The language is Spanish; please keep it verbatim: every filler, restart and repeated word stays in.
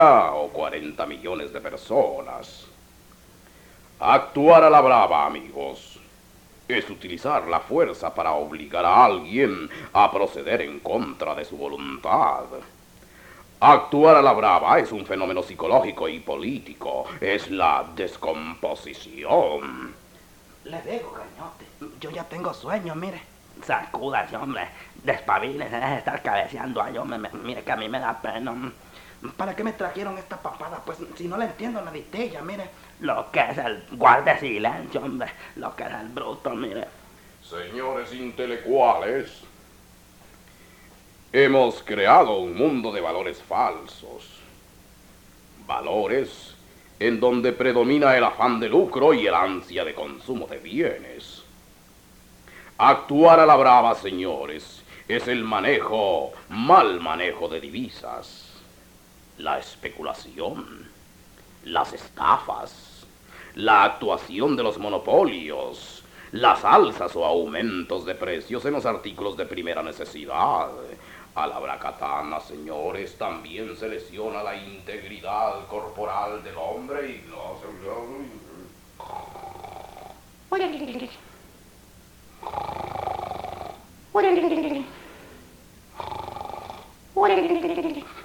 o cuarenta millones de personas. Actuar a la brava, amigos, es utilizar la fuerza para obligar a alguien a proceder en contra de su voluntad. Actuar a la brava es un fenómeno psicológico y político. Es la descomposición. Le digo, cañote, yo ya tengo sueño, mire. Sacúdase, hombre, despabile, deje de estar cabeceando ahí, hombre, mire que a mí me da pena. ¿Para qué me trajeron esta papada? Pues si no le entiendo la ditilla, mire. Lo que es el guarde silencio, hombre, lo que es el bruto, mire. Señores intelectuales, hemos creado un mundo de valores falsos. Valores en donde predomina el afán de lucro y el ansia de consumo de bienes. Actuar a la brava, señores, es el manejo, mal manejo de divisas, la especulación, las estafas, la actuación de los monopolios, las alzas o aumentos de precios en los artículos de primera necesidad. A la bracatana, señores, también se lesiona la integridad corporal del hombre y no se...